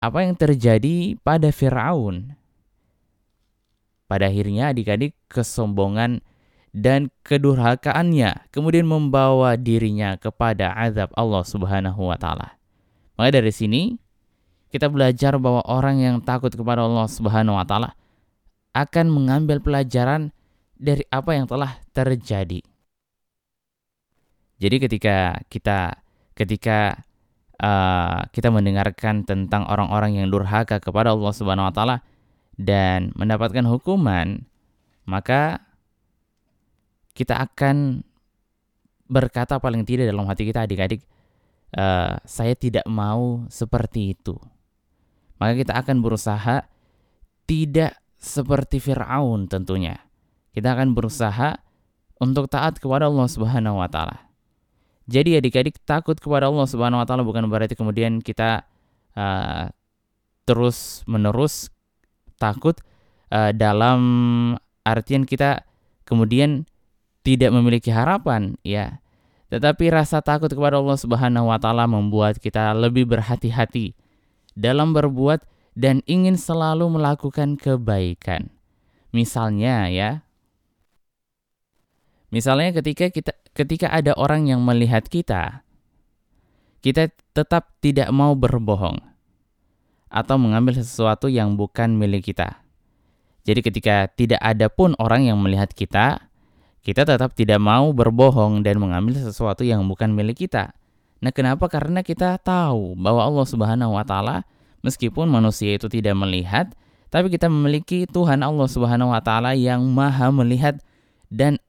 apa yang terjadi pada Fir'aun. Pada akhirnya adik-adik kesombongan dan kedurhakaannya kemudian membawa dirinya kepada azab Allah Subhanahu wa taala. Maka dari sini kita belajar bahwa orang yang takut kepada Allah Subhanahu wa taala akan mengambil pelajaran dari apa yang telah terjadi. Jadi ketika kita mendengarkan tentang orang-orang yang durhaka kepada Allah Subhanahu wa taala dan mendapatkan hukuman, maka kita akan berkata paling tidak dalam hati kita, adik-adik, saya tidak mau seperti itu. Maka kita akan berusaha tidak seperti Fir'aun tentunya. Kita akan berusaha untuk taat kepada Allah Subhanahu wa taala. Jadi adik-adik, takut kepada Allah Subhanahu wa taala bukan berarti kemudian kita terus-menerus takut dalam artian kita kemudian tidak memiliki harapan, ya. Tetapi rasa takut kepada Allah Subhanahu wa taala membuat kita lebih berhati-hati dalam berbuat dan ingin selalu melakukan kebaikan. Misalnya ketika ada orang yang melihat kita tetap tidak mau berbohong atau mengambil sesuatu yang bukan milik kita. Jadi ketika tidak ada pun orang yang melihat kita tetap tidak mau berbohong dan mengambil sesuatu yang bukan milik kita. Nah, kenapa? Karena kita tahu bahwa Allah Subhanahu wa taala meskipun manusia itu tidak melihat, tapi kita memiliki Tuhan Allah Subhanahu wa taala yang Maha melihat dan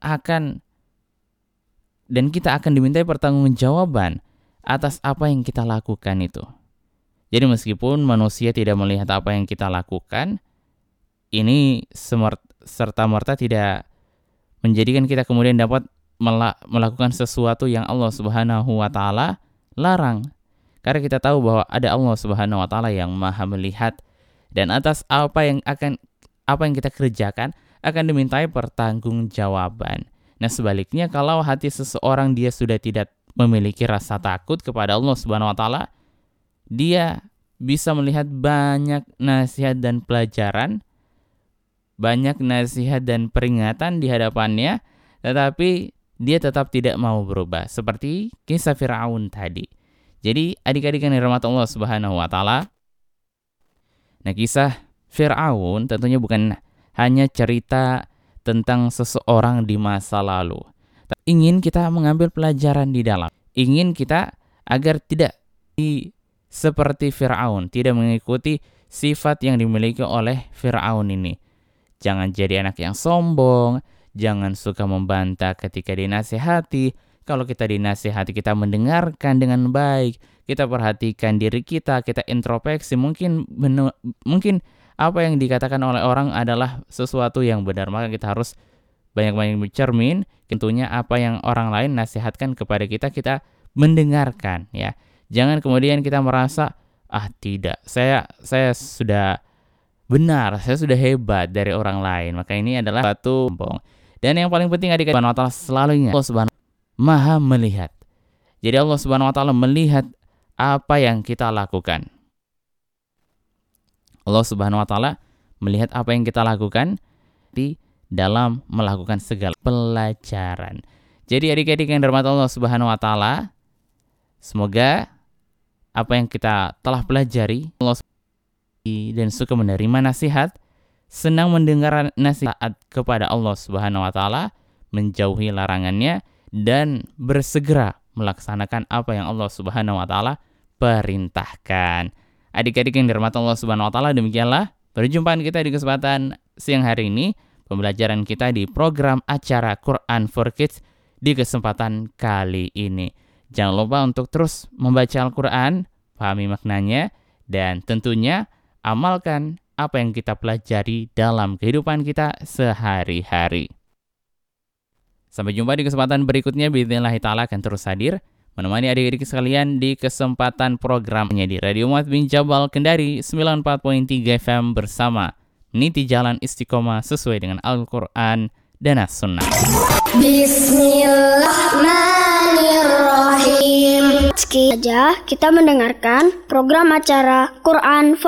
kita akan dimintai pertanggungjawaban atas apa yang kita lakukan itu. Jadi meskipun manusia tidak melihat apa yang kita lakukan, ini serta-merta tidak menjadikan kita kemudian dapat melakukan sesuatu yang Allah Subhanahu wa taala larang. Karena kita tahu bahwa ada Allah Subhanahu wa taala yang Maha melihat dan atas apa yang kita kerjakan akan dimintai pertanggungjawaban. Nah, sebaliknya kalau hati seseorang dia sudah tidak memiliki rasa takut kepada Allah Subhanahu wa taala, dia bisa melihat banyak nasihat dan pelajaran, banyak nasihat dan peringatan di hadapannya, tetapi dia tetap tidak mau berubah. Seperti kisah Fir'aun tadi. Jadi adik-adik yang dirahmati Allah Subhanahu wa taala, nah kisah Fir'aun tentunya bukan hanya cerita tentang seseorang di masa lalu. Ingin kita mengambil pelajaran di dalam. Ingin kita agar tidak seperti Fir'aun, tidak mengikuti sifat yang dimiliki oleh Fir'aun ini. Jangan jadi anak yang sombong, jangan suka membantah ketika dinasihati. Kalau kita dinasihati, kita mendengarkan dengan baik, kita perhatikan diri kita introspeksi. Mungkin apa yang dikatakan oleh orang adalah sesuatu yang benar, maka kita harus banyak-banyak bercermin. Tentunya apa yang orang lain nasihatkan kepada kita mendengarkan, ya. Jangan kemudian kita merasa, tidak, saya sudah benar, saya sudah hebat dari orang lain. Maka ini adalah satu sombong. Dan yang paling penting adik-adik Subhanahu wa taala selalu ingat, Allah Subhanahu Maha melihat. Jadi Allah Subhanahu wa taala melihat apa yang kita lakukan. Allah Subhanahu wa taala melihat apa yang kita lakukan di dalam melakukan segala pelajaran. Jadi adik-adik yang dirahmati Allah Subhanahu wa taala, semoga apa yang kita telah pelajari Allah dan suka menerima nasihat, senang mendengar nasihat kepada Allah Subhanahu wa taala, menjauhi larangannya dan bersegera melaksanakan apa yang Allah Subhanahu wa taala perintahkan. Adik-adik yang dirahmati Allah Subhanahu wa taala, demikianlah perjumpaan kita di kesempatan siang hari ini, pembelajaran kita di program acara Quran for Kids di kesempatan kali ini. Jangan lupa untuk terus membaca Al-Quran, pahami maknanya, dan tentunya amalkan apa yang kita pelajari dalam kehidupan kita sehari-hari. Sampai jumpa di kesempatan berikutnya. Biidznillah ta'ala akan terus hadir menemani adik-adik sekalian di kesempatan programnya di Radio Muhammad bin Jabal Kendari 94.3 FM bersama Meniti Jalan Istiqomah sesuai dengan Al-Quran dan As-Sunnah. Bismillahirrahmanirrahim. Sekian saja kita mendengarkan program acara Quran